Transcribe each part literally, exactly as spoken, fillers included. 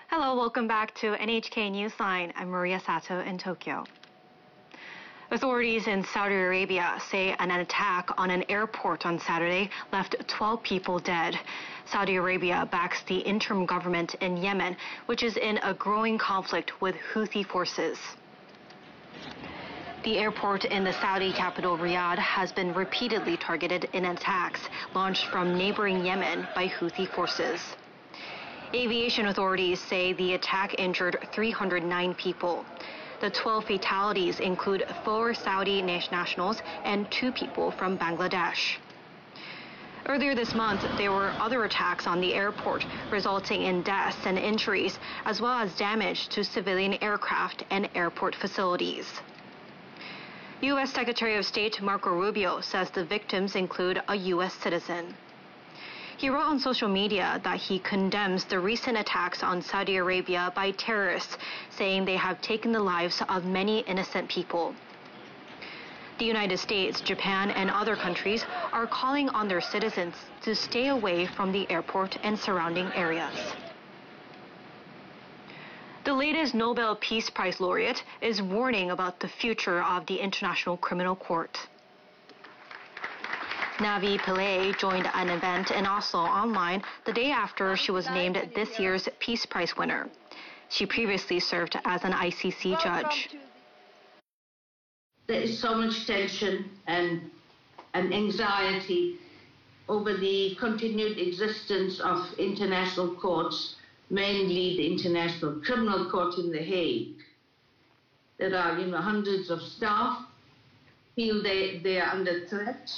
Hello, welcome back to N H K Newsline. I'm Maria Sato in Tokyo. Authorities in Saudi Arabia say an attack on an airport on Saturday left twelve people dead. Saudi Arabia backs the interim government in Yemen, which is in a growing conflict with Houthi forces. The airport in the Saudi capital Riyadh has been repeatedly targeted in attacks launched from neighboring Yemen by Houthi forces. Aviation authorities say the attack injured three hundred nine people. The twelve fatalities include four Saudi nationals and two people from Bangladesh. Earlier this month, there were other attacks on the airport, resulting in deaths and injuries, as well as damage to civilian aircraft and airport facilities. U S Secretary of State Marco Rubio says the victims include a U S citizen. He wrote on social media that he condemns the recent attacks on Saudi Arabia by terrorists, saying they have taken the lives of many innocent people. The United States, Japan, and other countries are calling on their citizens to stay away from the airport and surrounding areas. The latest Nobel Peace Prize laureate is warning about the future of the International Criminal Court. Navi Pillay joined an event in Oslo online the day after she was named this year's Peace Prize winner. She previously served as an I C C judge. There is so much tension and, and anxiety over the continued existence of international courts, mainly the International Criminal Court in The Hague. There are, you know, hundreds of staff feel they, they are under threat.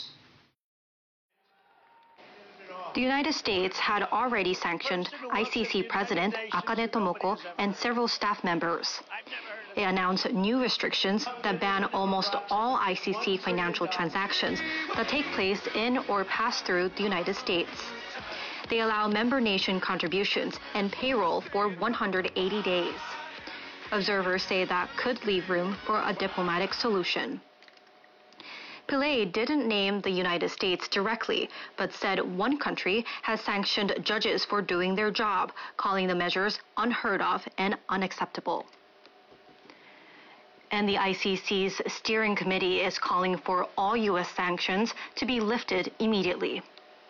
The United States had already sanctioned I C C President Akane Tomoko and several staff members. It announced new restrictions that ban almost all I C C financial transactions that take place in or pass through the United States. They allow member nation contributions and payroll for one hundred eighty days. Observers say that could leave room for a diplomatic solution. Pillay didn't name the United States directly, but said one country has sanctioned judges for doing their job, calling the measures unheard of and unacceptable. And the I C C's steering committee is calling for all U S sanctions to be lifted immediately.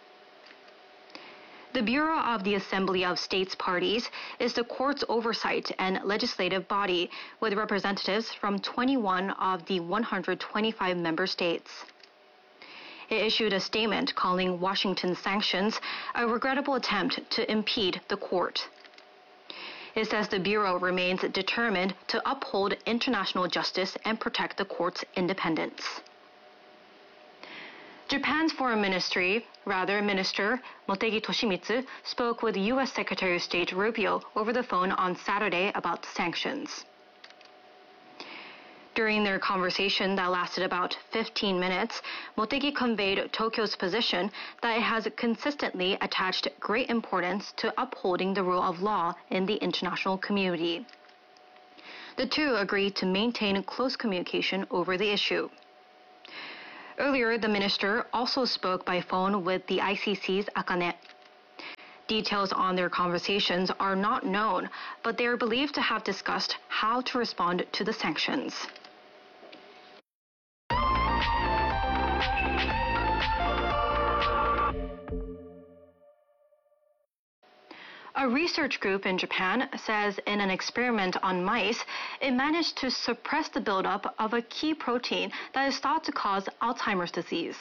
The Bureau of the Assembly of States Parties is the court's oversight and legislative body, with representatives from twenty-one of the one hundred twenty-five member states. It issued a statement calling Washington's sanctions a regrettable attempt to impede the court. It says the Bureau remains determined to uphold international justice and protect the court's independence. Japan's foreign ministry, rather Minister Motegi Toshimitsu, spoke with U S Secretary of State Rubio over the phone on Saturday about the sanctions. During their conversation that lasted about fifteen minutes, Motegi conveyed Tokyo's position that it has consistently attached great importance to upholding the rule of law in the international community. The two agreed to maintain close communication over the issue. Earlier, the minister also spoke by phone with the I C C's Akane. Details on their conversations are not known, but they are believed to have discussed how to respond to the sanctions. A research group in Japan says in an experiment on mice, it managed to suppress the buildup of a key protein that is thought to cause Alzheimer's disease.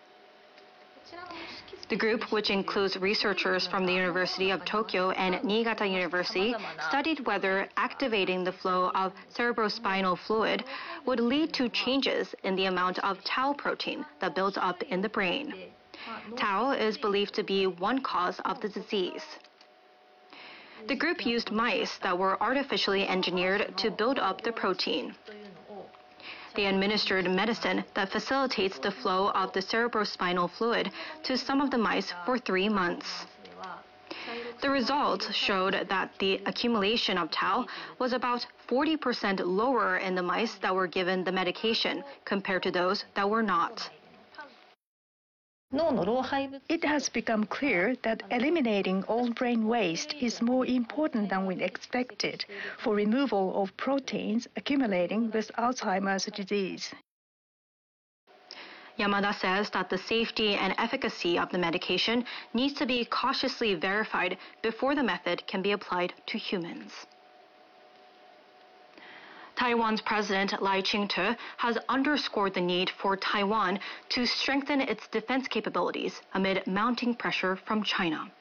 The group, which includes researchers from the University of Tokyo and Niigata University, studied whether activating the flow of cerebrospinal fluid would lead to changes in the amount of tau protein that builds up in the brain. Tau is believed to be one cause of the disease. The group used mice that were artificially engineered to build up the protein. They administered medicine that facilitates the flow of the cerebrospinal fluid to some of the mice for three months. The results showed that the accumulation of tau was about forty percent lower in the mice that were given the medication compared to those that were not. It has become clear that eliminating all brain waste is more important than we expected for removal of proteins accumulating with Alzheimer's disease. Yamada says that the safety and efficacy of the medication needs to be cautiously verified before the method can be applied to humans. Taiwan's President Lai Ching-te has underscored the need for Taiwan to strengthen its defense capabilities amid mounting pressure from China.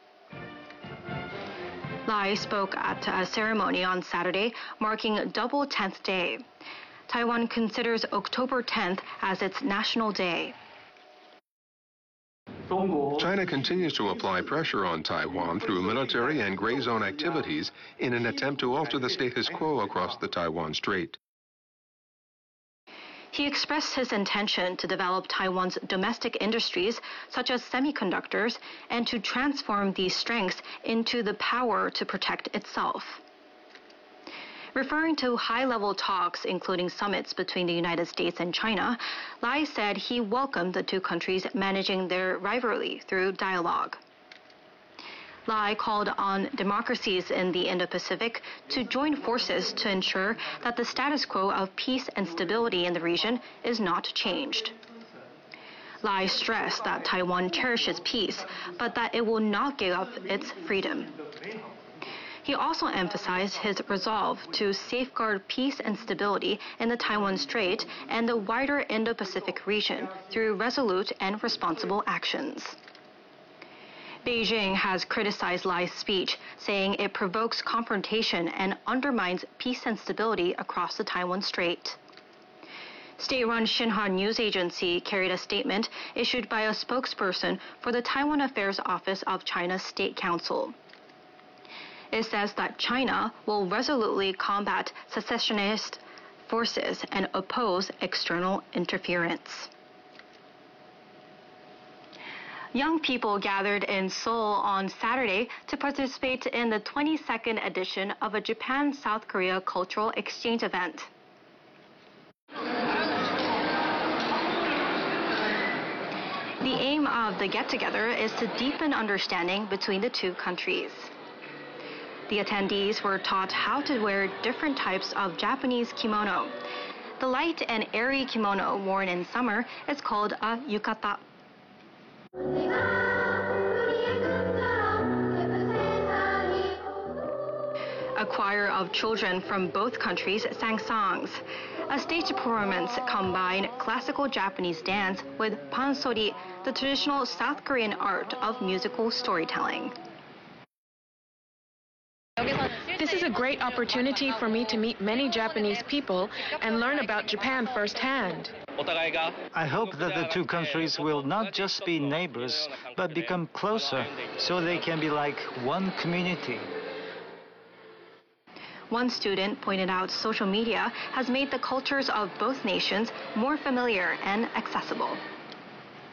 Lai spoke at a ceremony on Saturday marking Double tenth Day. Taiwan considers October tenth as its national day. China continues to apply pressure on Taiwan through military and gray zone activities in an attempt to alter the status quo across the Taiwan Strait. He expressed his intention to develop Taiwan's domestic industries, such as semiconductors, and to transform these strengths into the power to protect itself. Referring to high-level talks, including summits between the United States and China, Lai said he welcomed the two countries managing their rivalry through dialogue. Lai called on democracies in the Indo-Pacific to join forces to ensure that the status quo of peace and stability in the region is not changed. Lai stressed that Taiwan cherishes peace, but that it will not give up its freedom. He also emphasized his resolve to safeguard peace and stability in the Taiwan Strait and the wider Indo-Pacific region through resolute and responsible actions. Beijing has criticized Lai's speech, saying it provokes confrontation and undermines peace and stability across the Taiwan Strait. State-run Xinhua News Agency carried a statement issued by a spokesperson for the Taiwan Affairs Office of China's State Council. It says that China will resolutely combat secessionist forces and oppose external interference. Young people gathered in Seoul on Saturday to participate in the twenty-second edition of a Japan-South Korea cultural exchange event. The aim of the get-together is to deepen understanding between the two countries. The attendees were taught how to wear different types of Japanese kimono. The light and airy kimono worn in summer is called a yukata. A choir of children from both countries sang songs. A stage performance combined classical Japanese dance with pansori, the traditional South Korean art of musical storytelling. This is a great opportunity for me to meet many Japanese people and learn about Japan firsthand. I hope that the two countries will not just be neighbors, but become closer, so they can be like one community. One student pointed out social media has made the cultures of both nations more familiar and accessible.